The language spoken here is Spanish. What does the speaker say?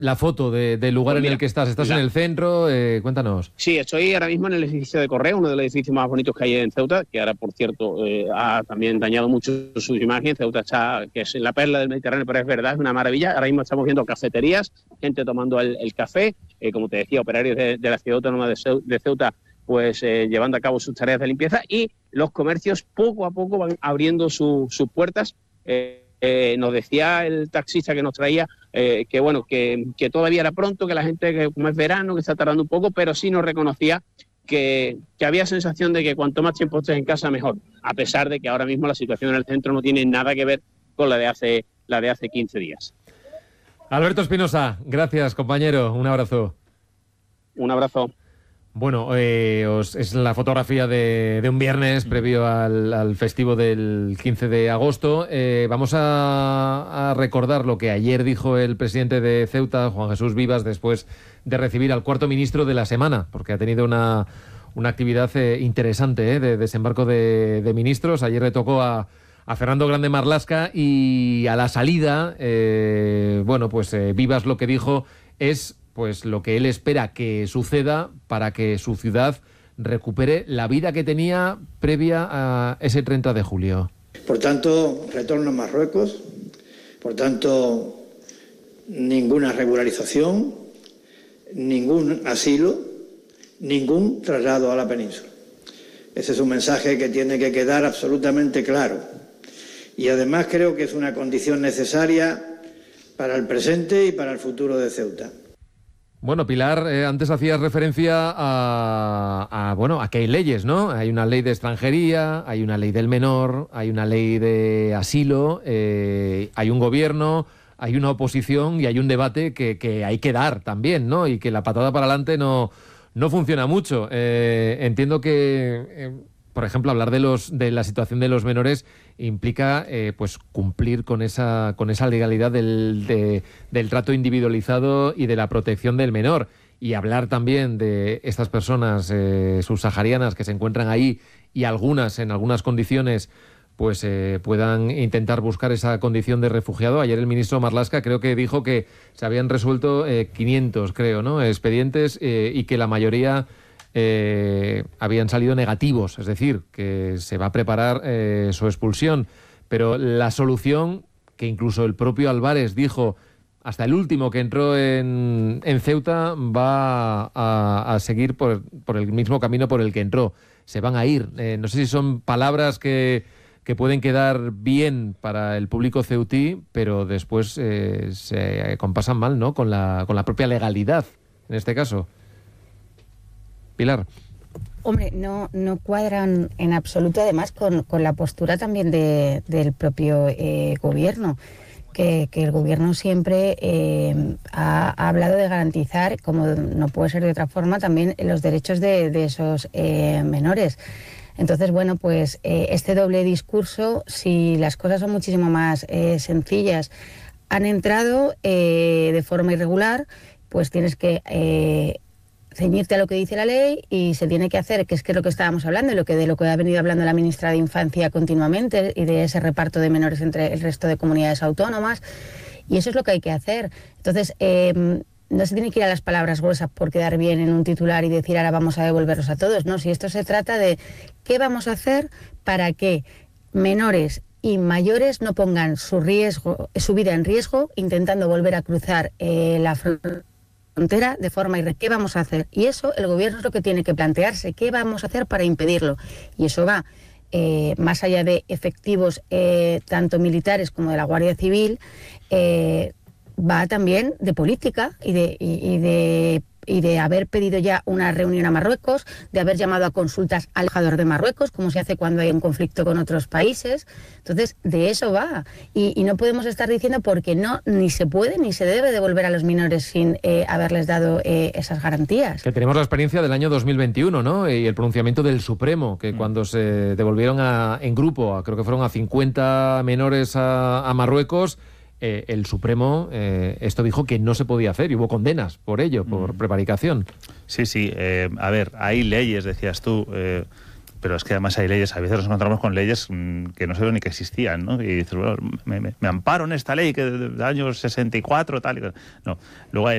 la foto del lugar en el que estás. ¿Estás en el centro? Cuéntanos. Sí, estoy ahora mismo en el edificio de Correo, uno de los edificios más bonitos que hay en Ceuta, que ahora, por cierto, ha también dañado mucho su imagen. Ceuta está, que es la perla del Mediterráneo, pero es verdad, es una maravilla. Ahora mismo estamos viendo cafeterías, gente tomando el café, como te decía, operarios de la ciudad autónoma de Ceuta, pues llevando a cabo sus tareas de limpieza, y los comercios poco a poco van abriendo sus puertas. Nos decía el taxista que nos traía que bueno, que todavía era pronto, que la gente, que como es verano, que está tardando un poco, pero sí nos reconocía que había sensación de que cuanto más tiempo estés en casa, mejor, a pesar de que ahora mismo la situación en el centro no tiene nada que ver con la de hace 15 días. Alberto Espinosa, gracias, compañero. Un abrazo. Un abrazo. Bueno, es la fotografía de un viernes previo al festivo del 15 de agosto. Vamos a recordar lo que ayer dijo el presidente de Ceuta, Juan Jesús Vivas, después de recibir al cuarto ministro de la semana, porque ha tenido una actividad interesante de desembarco de ministros. Ayer le tocó a Fernando Grande Marlaska, y a la salida, Vivas lo que dijo es pues lo que él espera que suceda para que su ciudad recupere la vida que tenía previa a ese 30 de julio. Por tanto, retorno a Marruecos, por tanto, ninguna regularización, ningún asilo, ningún traslado a la península. Ese es un mensaje que tiene que quedar absolutamente claro. Y además creo que es una condición necesaria para el presente y para el futuro de Ceuta. Bueno, Pilar, antes hacías referencia a que hay leyes, ¿no? Hay una ley de extranjería, hay una ley del menor, hay una ley de asilo, hay un gobierno, hay una oposición y hay un debate que hay que dar también, ¿no? Y que la patada para adelante no funciona mucho. Entiendo que, por ejemplo, hablar de la situación de los menores implica pues cumplir con esa legalidad del trato individualizado y de la protección del menor, y hablar también de estas personas subsaharianas que se encuentran ahí, y algunas en algunas condiciones pues puedan intentar buscar esa condición de refugiado. Ayer el ministro Marlaska creo que dijo que se habían resuelto 500, creo, ¿no?, expedientes, y que la mayoría habían salido negativos, es decir, que se va a preparar su expulsión. Pero la solución, que incluso el propio Álvarez dijo, hasta el último que entró en Ceuta, va a seguir por el mismo camino por el que entró. Se van a ir. No sé si son palabras que pueden quedar bien para el público ceutí, pero después se compasan mal, ¿no?, con la propia legalidad, en este caso. Pilar. Hombre, no cuadran en absoluto, además, con la postura también del propio gobierno, que el gobierno siempre ha hablado de garantizar, como no puede ser de otra forma, también los derechos de esos menores. Entonces, bueno, pues este doble discurso, si las cosas son muchísimo más sencillas, han entrado de forma irregular, pues tienes que ceñirte a lo que dice la ley, y se tiene que hacer, que es lo que estábamos hablando, de lo que ha venido hablando la ministra de Infancia continuamente, y de ese reparto de menores entre el resto de comunidades autónomas, y eso es lo que hay que hacer. Entonces, no se tiene que ir a las palabras gruesas por quedar bien en un titular y decir ahora vamos a devolverlos a todos, no, si esto se trata de qué vamos a hacer para que menores y mayores no pongan su vida en riesgo intentando volver a cruzar la frontera de forma irregular. ¿Qué vamos a hacer? Y eso el gobierno es lo que tiene que plantearse. ¿Qué vamos a hacer para impedirlo? Y eso va más allá de efectivos tanto militares como de la Guardia Civil, va también de política y de haber pedido ya una reunión a Marruecos, de haber llamado a consultas al embajador de Marruecos, como se hace cuando hay un conflicto con otros países. Entonces, de eso va. Y no podemos estar diciendo porque ni se puede ni se debe devolver a los menores sin haberles dado esas garantías. Que tenemos la experiencia del año 2021, ¿no? Y el pronunciamiento del Supremo, que cuando se devolvieron en grupo, creo que fueron a 50 menores a Marruecos, el Supremo esto dijo que no se podía hacer, y hubo condenas por ello, por prevaricación. Sí, a ver, hay leyes, decías tú, pero es que además hay leyes, a veces nos encontramos con leyes que no sabemos ni que existían, ¿no? Y dices, bueno, me amparo en esta ley que del año 64, tal y tal. No, luego hay